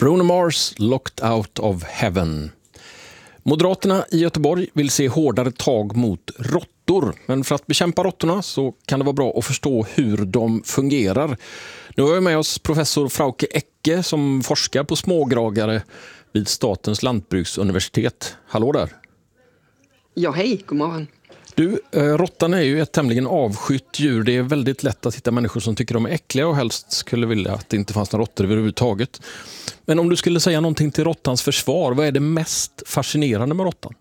Bruno Mars, Locked Out of Heaven. Moderaterna i Göteborg vill se hårdare tag mot råttor. Men för att bekämpa råttorna så kan det vara bra att förstå hur de fungerar. Nu har vi med oss professor Frauke Ecke som forskar på smågnagare vid Statens lantbruksuniversitet. Hallå där! Ja, hej, god morgon. Du, råttan är ju ett tämligen avskytt djur. Det är väldigt lätt att hitta människor som tycker de är äckliga och helst skulle vilja att det inte fanns några råttor överhuvudtaget. Men om du skulle säga någonting till råttans försvar, vad är det mest fascinerande med råttan?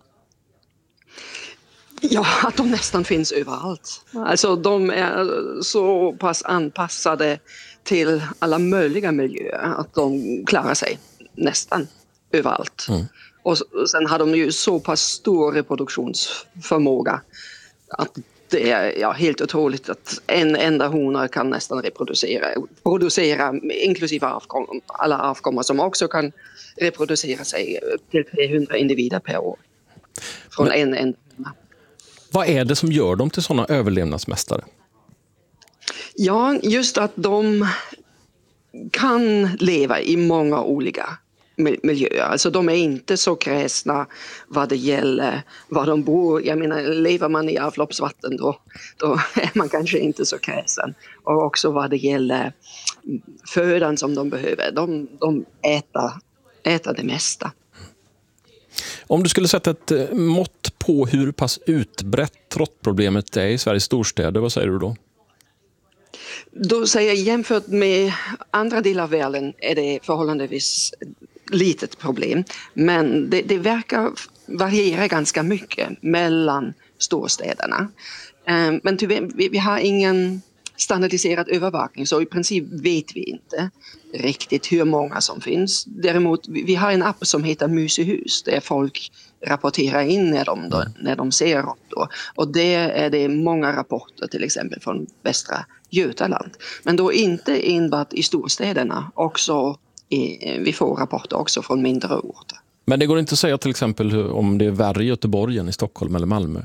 Ja, att de nästan finns överallt. Alltså de är så pass anpassade till alla möjliga miljöer att de klarar sig nästan överallt. Och sen har de ju så pass stor reproduktionsförmåga att det är helt otroligt att en enda hona kan nästan producera inklusive alla avkommor som också kan reproducera sig upp till 300 individer per år från en enda hona. Vad är det som gör dem till sådana överlevnadsmästare? Ja, just att de kan leva i många olika miljöer. Alltså de är inte så kräsna vad det gäller var de bor. Jag menar, lever man i avloppsvatten då är man kanske inte så kräsen. Och också vad det gäller födan som de behöver. De äter det mesta. Om du skulle sätta ett mått på hur pass utbrett råttproblemet är i Sveriges storstäder, vad säger du då? Då säger jag jämfört med andra delar av världen är det förhållandevis litet problem. Men det verkar variera ganska mycket mellan storstäderna. Men tyvärr, vi har ingen standardiserad övervakning så i princip vet vi inte riktigt hur många som finns. Däremot vi har en app som heter Mus i hus där folk rapporterar in när de ser råttor. Och det är det många rapporter till exempel från Västra Götaland. Men då inte enbart i storstäderna, också vi får rapporter också från mindre orter. Men det går inte att säga till exempel om det är värre i Göteborg än i Stockholm eller Malmö?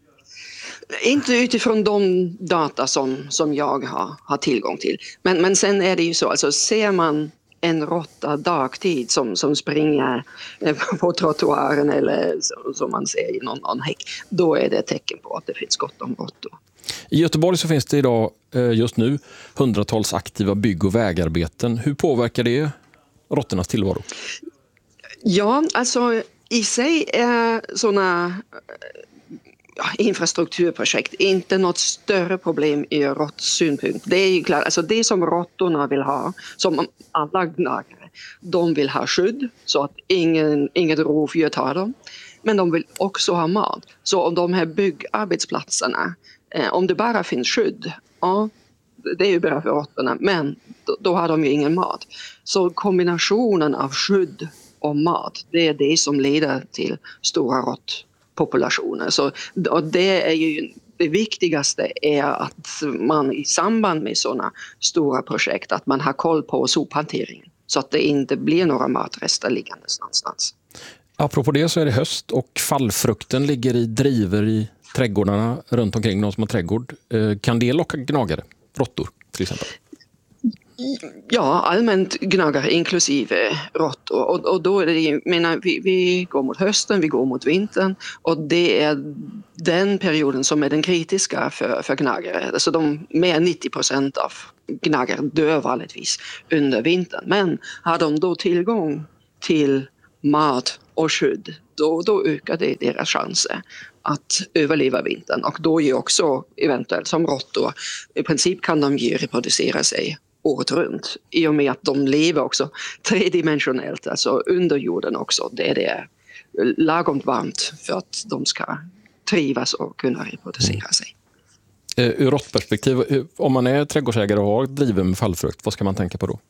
Inte utifrån de data som jag har tillgång till. Men sen är det ju så, alltså ser man en råtta dagtid som springer på trottoaren eller som man ser i någon häck, då är det ett tecken på att det finns gott om råttor. I Göteborg så finns det idag just nu hundratals aktiva bygg- och vägarbeten. Hur påverkar det råttornas tillvaro? Ja, alltså i sig är sådana infrastrukturprojekt inte något större problem i råttsynpunkt. Det är ju klart, alltså det som råttorna vill ha, som alla gnagare, de vill ha skydd så att inget rovdjur tar dem. Men de vill också ha mat. Så om de här byggarbetsplatserna, om det bara finns skydd, ja, det är ju bra för råttorna, men då har de ju ingen mat. Så kombinationen av skydd och mat, det är det som leder till stora råttpopulationer. Så det är ju det viktigaste är att man i samband med sådana stora projekt att man har koll på sophanteringen så att det inte blir några matrester liggandes någonstans. Apropå det så är det höst och fallfrukten ligger i driver i trädgårdarna runt omkring någon som har trädgård. Kan det locka gnagare, råttor till exempel? Ja, allmänt gnagare inklusive råttor. Och då är det, vi går mot hösten, vi går mot vintern och det är den perioden som är den kritiska för gnagare. Alltså mer än 90% av gnagare dör vanligtvis under vintern. Men har de då tillgång till mat och skydd, då ökar det deras chanser att överleva vintern. Och då är också eventuellt som råttor, i princip kan de ju reproducera sig året runt. I och med att de lever också tredimensionellt, alltså under jorden också. Det är lagom varmt för att de ska trivas och kunna reproducera sig. Ur råttperspektiv, om man är trädgårdsägare och har driven med fallfrukt, vad ska man tänka på då?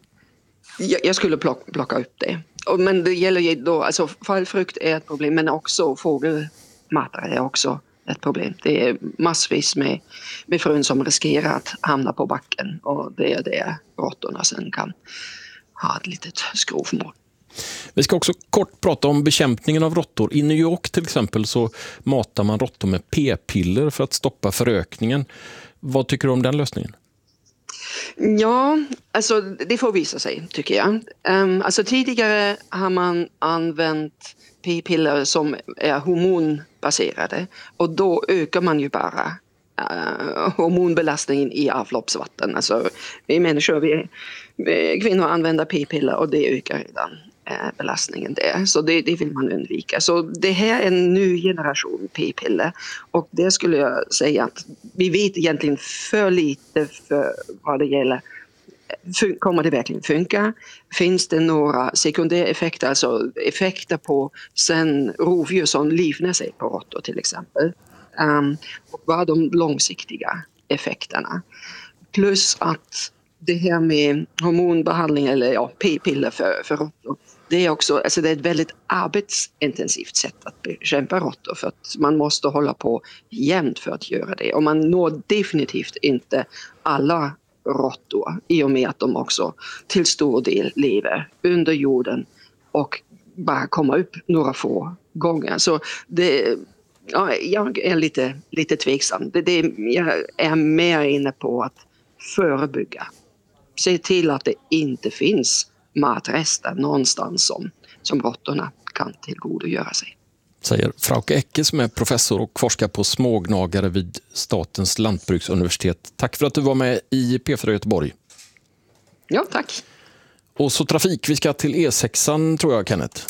Jag skulle plocka upp det. Men det gäller ju då, alltså fallfrukt är ett problem, men också fågelmatare är också ett problem. Det är massvis med frön som riskerar att hamna på backen och det är det råttorna sen kan ha ett litet skrovmål. Vi ska också kort prata om bekämpningen av råttor. I New York till exempel så matar man råttor med p-piller för att stoppa förökningen. Vad tycker du om den lösningen? Ja, alltså det får visa sig tycker jag. Alltså tidigare har man använt p-piller som är hormonbaserade och då ökar man ju bara hormonbelastningen i avloppsvatten. Alltså vi människor, kvinnor använder p-piller och det ökar redan belastningen där. Så det vill man undvika. Så det här är en ny generation p-piller och det skulle jag säga att vi vet egentligen för lite för vad det gäller. Kommer det verkligen funka? Finns det några sekundäreffekter, alltså effekter på sen rovdjur som livnär sig på råttor till exempel? Och vad är de långsiktiga effekterna? Plus att det här med hormonbehandling eller p-piller för råttor, det är också, alltså det är ett väldigt arbetsintensivt sätt att bekämpa råttor för att man måste hålla på jämt för att göra det och man når definitivt inte alla råttor i och med att de också till stor del lever under jorden och bara kommer upp några få gånger. Så jag är lite tveksam. Jag är mer inne på att förebygga. Se till att det inte finns matrester någonstans som råttorna kan tillgodogöra sig. Säger Frauke Ecke som är professor och forskar på smågnagare vid Statens lantbruksuniversitet. Tack för att du var med i P4 Göteborg. Ja, tack. Och så trafik, vi ska till E6an tror jag, Kenneth.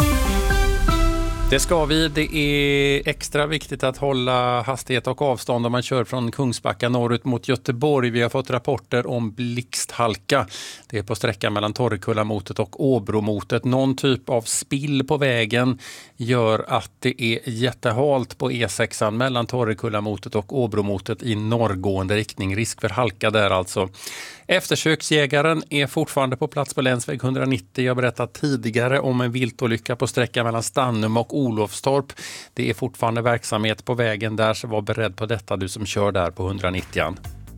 Det ska vi. Det är extra viktigt att hålla hastighet och avstånd om man kör från Kungsbacka norrut mot Göteborg. Vi har fått rapporter om blixthalka. Det är på sträckan mellan Torrekullamotet och Åbromotet. Någon typ av spill på vägen gör att det är jättehalt på E6 mellan Torrekullamotet och Åbromotet i norrgående riktning. Risk för halka där alltså. Eftersöksjägaren är fortfarande på plats på länsväg 190. Jag berättade tidigare om en viltolycka på sträckan mellan Stannum och Olofstorp. Det är fortfarande verksamhet på vägen där, så var beredd på detta du som kör där på 190.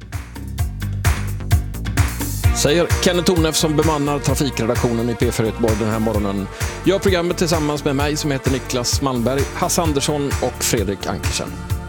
Säger Kenneth Tornef som bemannar trafikredaktionen i P4 Göteborg den här morgonen. Gör programmet tillsammans med mig som heter Niklas Malmberg, Hasse Andersson och Fredrik Ankersen.